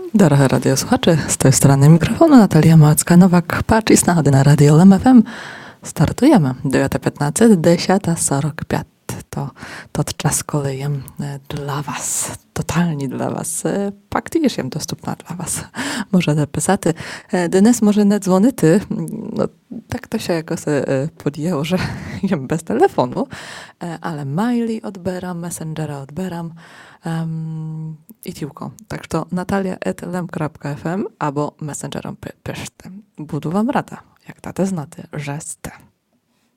Дорогі радіослухачі, з тої сторони мікрофону Наталія Мацька-Новак. Patrz nagody na Radio LEM FM. Startujemy. 9:15, 10:45. To czas kolejem dla was. Totalnie dla вас. Практично доступна для вас. Можете писати. Денис може не дзвонити. Ну, так то się jakoś podjęło, że jem bez telefonu. Ale maili odbieram, messengera odbieram. I tylko. Tak to natalia@lem.fm albo messengerom piszcie. Budu wam rada, jak tatę znaty, że ste.